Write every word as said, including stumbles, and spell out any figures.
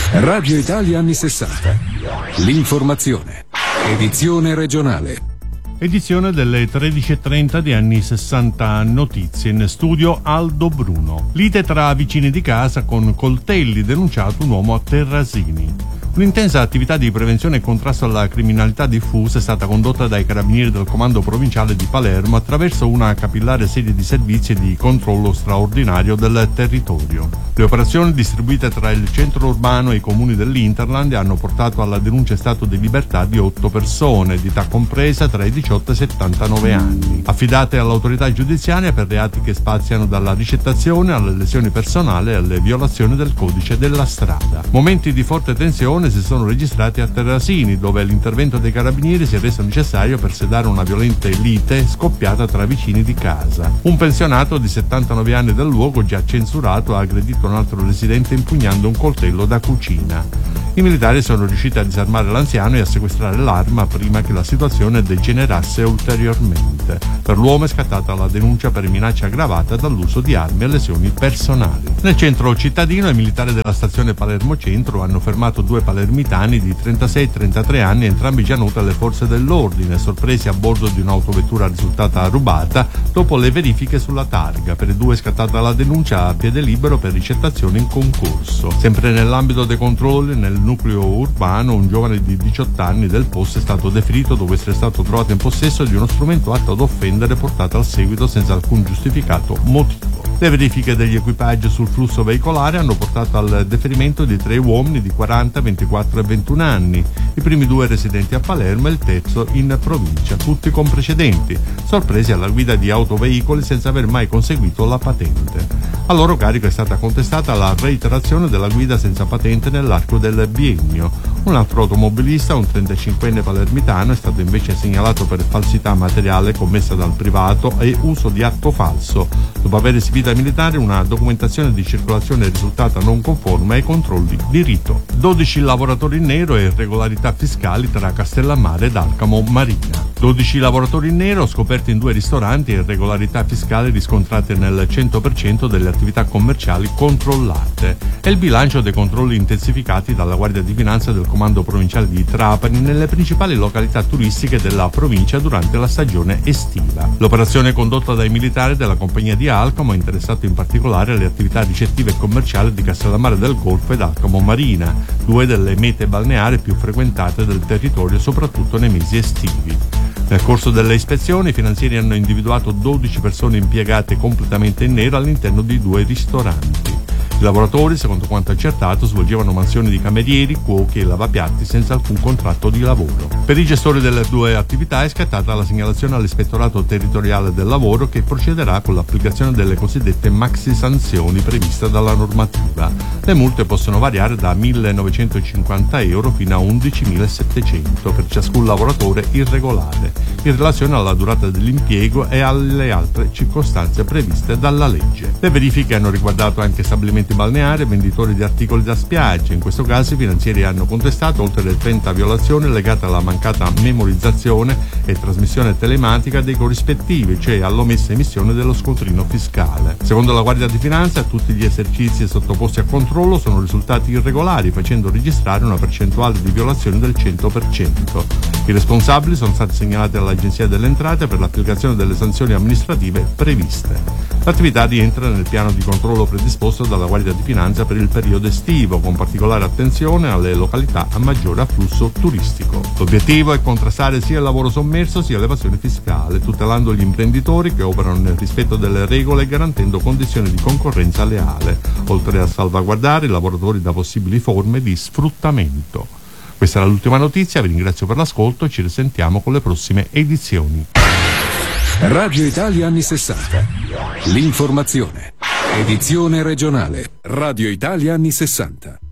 Radio Italia anni sessanta. L'informazione. Edizione regionale. Edizione delle tredici e trenta di anni sessanta. Notizie in studio Aldo Bruno. Lite tra vicini di casa con coltelli, denunciato un uomo a Terrasini. Un'intensa attività di prevenzione e contrasto alla criminalità diffusa è stata condotta dai carabinieri del comando provinciale di Palermo attraverso una capillare serie di servizi di controllo straordinario del territorio. Le operazioni, distribuite tra il centro urbano e i comuni dell'Interland, hanno portato alla denuncia in stato di libertà di otto persone, di età compresa tra i diciotto e i settantanove anni, affidate all'autorità giudiziaria per reati che spaziano dalla ricettazione alle lesioni personali e alle violazioni del codice della strada. Momenti di forte tensione si sono registrati a Terrasini, dove l'intervento dei carabinieri si è reso necessario per sedare una violenta lite scoppiata tra vicini di casa. Un pensionato di settantanove anni del luogo, già censurato, ha aggredito un altro residente impugnando un coltello da cucina. I militari sono riusciti a disarmare l'anziano e a sequestrare l'arma prima che la situazione degenerasse ulteriormente. Per l'uomo è scattata la denuncia per minaccia aggravata dall'uso di armi e lesioni personali. Nel centro cittadino, i militari della stazione Palermo Centro hanno fermato due palermitani di trentasei e trentatré anni, entrambi già noti alle forze dell'ordine, sorpresi a bordo di un'autovettura risultata rubata dopo le verifiche sulla targa. Per i due è scattata la denuncia a piede libero per ricettazione in concorso. Sempre nell'ambito dei controlli, nel nucleo urbano, un giovane di diciotto anni del posto è stato deferito dopo essere stato trovato in possesso di uno strumento atto ad offendere portato al seguito senza alcun giustificato motivo. Le verifiche degli equipaggi sul flusso veicolare hanno portato al deferimento di tre uomini di quaranta, ventiquattro e ventuno anni, i primi due residenti a Palermo e il terzo in provincia, tutti con precedenti, sorpresi alla guida di autoveicoli senza aver mai conseguito la patente. A loro carico è stata contestata la reiterazione della guida senza patente nell'arco del biennio. Un altro automobilista, un trentacinquenne palermitano, è stato invece segnalato per falsità materiale commessa dal privato e uso di atto falso, dopo aver esibito ai militari una documentazione di circolazione risultata non conforme ai controlli di rito. dodici lavoratori in nero e irregolarità fiscali tra Castellammare ed Alcamo Marina. dodici lavoratori in nero scoperti in due ristoranti e irregolarità fiscali riscontrate nel cento per cento delle attività commerciali controllate. È il bilancio dei controlli intensificati dalla Guardia di Finanza del Comando Provinciale di Trapani nelle principali località turistiche della provincia durante la stagione estiva. L'operazione condotta dai militari della compagnia di Alcamo ha interessato in particolare le attività ricettive e commerciali di Castellammare del Golfo ed Alcamo Marina, due delle mete balneari più frequentate del territorio, soprattutto nei mesi estivi. Nel corso delle ispezioni, i finanzieri hanno individuato dodici persone impiegate completamente in nero all'interno di due ristoranti. I lavoratori, secondo quanto accertato, svolgevano mansioni di camerieri, cuochi e lavapiatti senza alcun contratto di lavoro. Per i gestori delle due attività è scattata la segnalazione all'Ispettorato Territoriale del Lavoro, che procederà con l'applicazione delle cosiddette maxi sanzioni previste dalla normativa. Le multe possono variare da millenovecentocinquanta euro fino a undicimilasettecento per ciascun lavoratore irregolare, in relazione alla durata dell'impiego e alle altre circostanze previste dalla legge. Le verifiche hanno riguardato anche stabilimenti balneari e venditori di articoli da spiaggia. In questo caso i finanzieri hanno contestato oltre le trenta violazioni legate alla mancata memorizzazione e trasmissione telematica dei corrispettivi, cioè all'omessa emissione dello scontrino fiscale. Secondo la Guardia di Finanza, tutti gli esercizi sottoposti a controllo sono risultati irregolari, facendo registrare una percentuale di violazione del cento per cento. I responsabili sono stati segnalati all'Agenzia delle Entrate per l'applicazione delle sanzioni amministrative previste. L'attività rientra nel piano di controllo predisposto dalla Guardia di Finanza per il periodo estivo, con particolare attenzione alle località a maggiore afflusso turistico. L'obiettivo è contrastare sia il lavoro sommerso sia l'evasione fiscale, tutelando gli imprenditori che operano nel rispetto delle regole e garantendo condizioni di concorrenza leale, oltre a salvaguardare i lavoratori da possibili forme di sfruttamento. Questa era l'ultima notizia, vi ringrazio per l'ascolto e ci risentiamo con le prossime edizioni. Radio Italia anni sessanta. L'informazione. Edizione regionale. Radio Italia anni sessanta.